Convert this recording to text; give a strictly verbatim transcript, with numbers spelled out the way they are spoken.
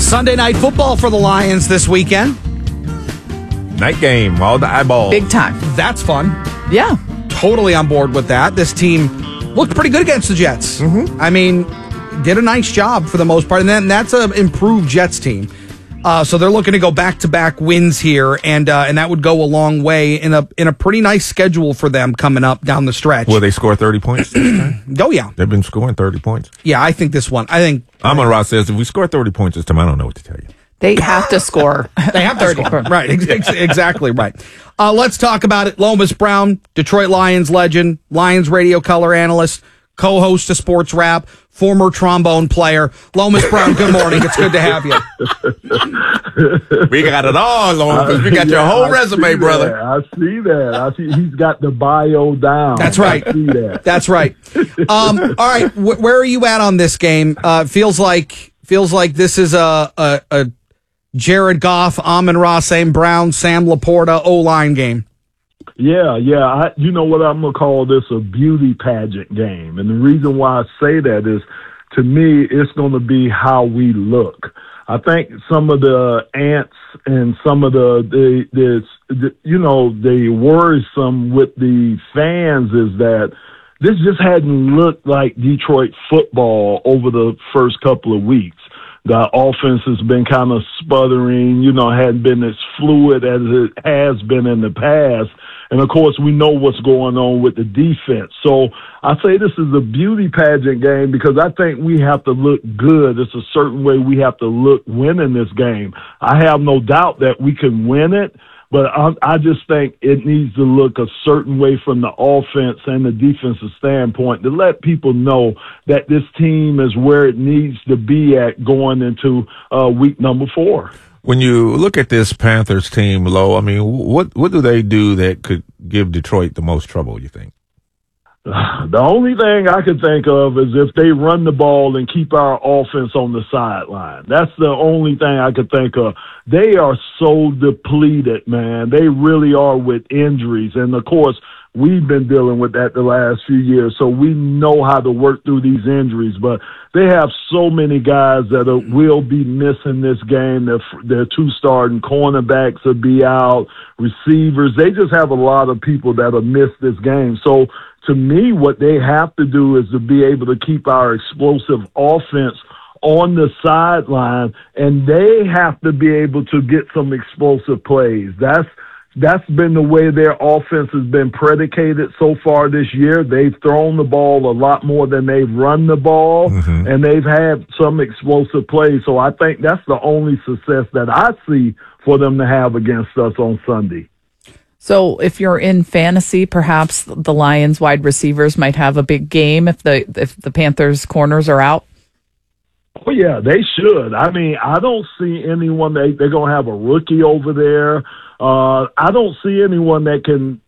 Sunday night football for the Lions this weekend. Night game, all the eyeballs. Big time. That's fun. Yeah. Totally on board with that. This team looked pretty good against the Jets. Mm-hmm. I mean, did a nice job for the most part. And then that's an improved Jets team. Uh, so they're looking to go back-to-back wins here, and uh, and that would go a long way in a in a pretty nice schedule for them coming up down the stretch. Will they score thirty points this time? Oh, yeah. They've been scoring thirty points. Yeah, I think this one. I think Amon Ross says if we score thirty points this time, I don't know what to tell you. They have to score. They have to score. Right, ex- ex- exactly right. Uh, let's talk about it. Lomas Brown, Detroit Lions legend, Lions radio color analyst, co-host of Sports Wrap, former trombone player. Lomas Brown, good morning. It's good to have you. We got it all, Lomas. We got yeah, your whole I resume, brother. That. I see that. I see he's got the bio down. That's right. I see that. That's right. Um, all right, wh- where are you at on this game? Uh, feels like feels like this is a a, a Jared Goff, Amon-Ra, Saint Brown, Sam Laporta O-line game. Yeah, yeah. I, you know what, I'm going to call this a beauty pageant game. And the reason why I say that is, to me, it's going to be how we look. I think some of the ants and some of the, the, the, the you know, the worrisome with the fans is that this just hadn't looked like Detroit football over the first couple of weeks. The offense has been kind of sputtering, you know, hadn't been as fluid as it has been in the past. And, of course, we know what's going on with the defense. So I say this is a beauty pageant game because I think we have to look good. It's a certain way we have to look winning this game. I have no doubt that we can win it, but I, I just think it needs to look a certain way from the offense and the defensive standpoint to let people know that this team is where it needs to be at going into uh, week number four. When you look at this Panthers team, Lo, I mean, what what do they do that could give Detroit the most trouble, you think? The only thing I can think of is if they run the ball and keep our offense on the sideline. That's the only thing I could think of. They are so depleted, man. They really are with injuries. And, of course, we've been dealing with that the last few years, so we know how to work through these injuries. But they have so many guys that are, will be missing this game. Their, their two starting cornerbacks will be out, receivers. They just have a lot of people that will miss this game. So, to me, what they have to do is to be able to keep our explosive offense on the sideline, and they have to be able to get some explosive plays. That's That's been the way their offense has been predicated so far this year. They've thrown the ball a lot more than they've run the ball, mm-hmm. and they've had some explosive plays. So I think that's the only success that I see for them to have against us on Sunday. So if you're in fantasy, perhaps the Lions wide receivers might have a big game if the if the Panthers corners are out. Oh, yeah, they should. I mean, I don't see anyone. They, they're going to have a rookie over there. Uh, I don't see anyone that can